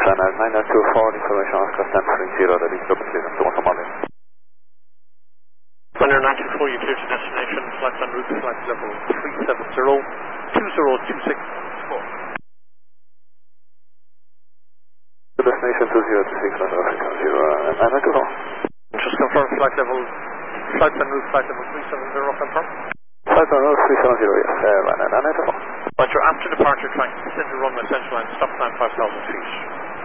924, information Oscar Stand 30, ready to proceed to Somalia. Runner 924, you clear to destination, flight en route, flight level 370, 2026. Destination 2026, North Africa 0924. Just confirm flight en route, flight level 370, confirm. Flight en route 370, yes, Ryanair 924. Roger, after departure, trying to descend to runway central line, stop climb 5,000 feet.